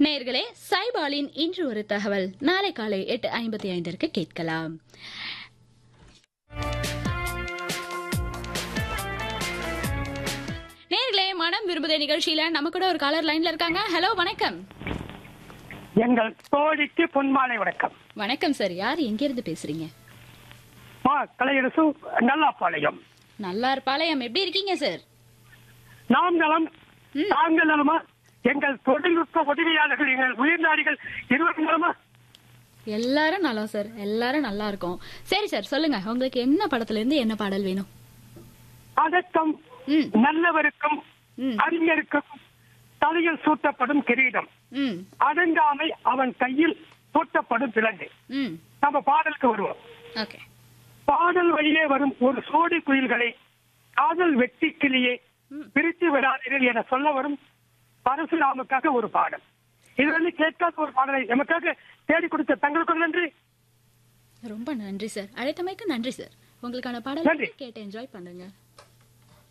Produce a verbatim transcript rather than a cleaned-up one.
நேயர்களே, சைபாலின் இன்று ஒரு தகவல் நாளை காலை எட்டு ஐம்பத்தி ஐந்திற்கு கேட்கலாம். நேயர்களே, மனம் விரும்புதே நிகழ்ச்சியில நம்ம கூட ஒரு காலர் லைன்ல இருக்காங்க. ஹலோ, வணக்கம். எங்கள் தோழிக்கு பொன்மாலை வணக்கம். வணக்கம் சார், யார் எங்க இருந்து பேசுறீங்க? மா கலையரசு நல்லாப்பாளையம். நல்லார் பாளையம். எப்படி இருக்கீங்க சார்? நாம் நலம், தாங்கள் நலமா? எங்கள் தொழில்நுட்ப உதவியாளர்கள், எங்கள் உயிர்நாடிகள் இருவரும் நலமா? எல்லாரும் நல்லா சார், எல்லாரும் நல்லா இருக்கும். சரி சார், சொல்லுங்க, உங்களுக்கு என்ன படத்துல இருந்து என்ன பாடல் வேணும்? அடக்கம் ம் நல்லவருக்கும் ம் அறிஞருக்கும் தலையில் சூட்டப்படும் கிரீடம், ம் அடங்காமை அவன் கையில் சூட்டப்படும் விலங்கு. ம் நம்ம பாடலுக்கு வருவோம். ஓகே. பாடல் வழியே வரும் ஒரு சோடி குயில்களை காதல் வெட்டி கிளியே பிரித்து விடாதீர்கள் என சொல்ல வரும் பரசுராமுக்காக ஒரு பாடல். இது வந்து கேட்காத ஒரு பாடலை எமக்காக தேடி கொடுத்த தங்களுக்கு நன்றி. ரொம்ப நன்றி சார், அழைத்தமைக்கு நன்றி சார். உங்களுக்கான நன்றி. பாடல் கேட்டு என்ஜாய் பண்ணுங்க.